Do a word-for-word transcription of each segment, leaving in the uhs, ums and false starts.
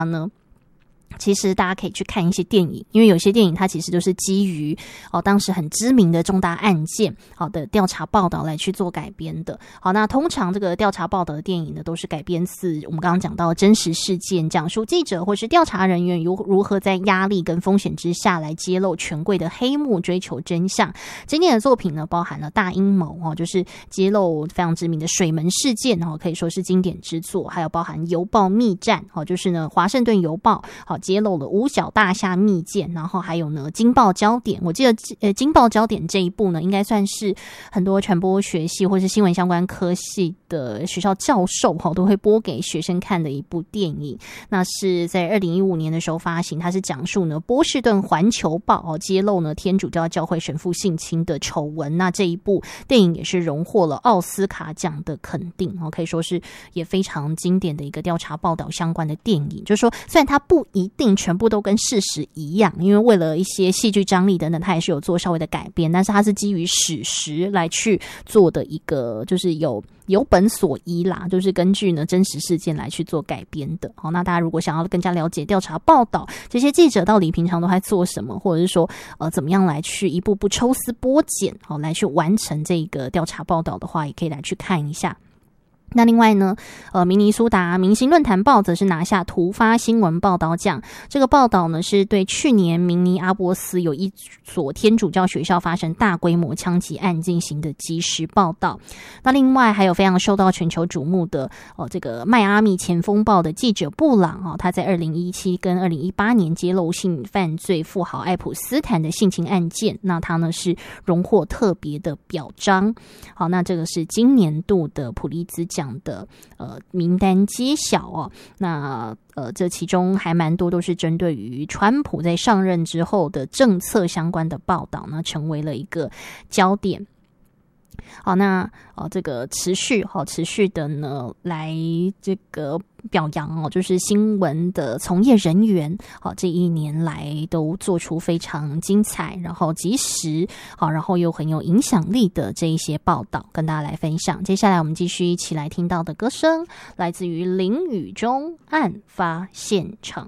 呢，其实大家可以去看一些电影，因为有些电影它其实就是基于哦当时很知名的重大案件好的调查报道来去做改编的。好，那通常这个调查报道的电影呢，都是改编自我们刚刚讲到的真实事件，讲述记者或是调查人员如如何在压力跟风险之下来揭露权贵的黑幕，追求真相。今年的作品呢，包含了大阴谋哦，就是揭露非常知名的水门事件哦，可以说是经典之作，还有包含邮报密战哦，就是呢华盛顿邮报好揭露了五角大厦密件，然后还有呢惊爆焦点，我记得呃惊爆焦点这一部呢，应该算是很多传播学系或是新闻相关科系的学校教授哈都会播给学生看的一部电影。那是在二零一五年的时候发行，它是讲述呢波士顿环球报哦揭露呢天主教教会神父性侵的丑闻。那这一部电影也是荣获了奥斯卡奖的肯定哦，可以说是也非常经典的一个调查报道相关的电影。就是说，虽然它不一定全部都跟事实一样，因为为了一些戏剧张力等等，它也是有做稍微的改变，但是它是基于史实来去做的一个，就是有有本所依啦，就是根据呢真实事件来去做改编的。好，那大家如果想要更加了解调查报道这些记者到底平常都在做什么，或者是说呃怎么样来去一步步抽丝剥茧，好来去完成这个调查报道的话，也可以来去看一下。那另外呢，呃，明尼苏达明星论坛报则是拿下突发新闻报道奖。这个报道呢，是对去年明尼阿波斯有一所天主教学校发生大规模枪击案进行的即时报道。那另外还有非常受到全球瞩目的哦，这个迈阿密前锋报的记者布朗哦，他在二零一七跟二零一八年揭露性犯罪富豪艾普斯坦的性侵案件，那他呢是荣获特别的表彰。好，那这个是今年度的普利兹奖的呃名单揭晓哦，那呃这其中还蛮多都是针对于川普在上任之后的政策相关的报道呢，成为了一个焦点。好，那呃这个持续好、哦、持续的呢来这个表扬哦，就是新闻的从业人员好、哦、这一年来都做出非常精彩，然后及时好、哦，然后又很有影响力的这一些报道跟大家来分享。接下来我们继续一起来听到的歌声来自于林宇中案发现场。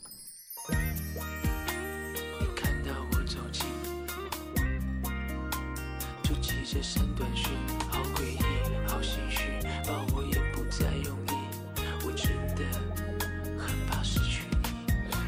看到我走近，就急着伸短讯，好诡异，好心虚。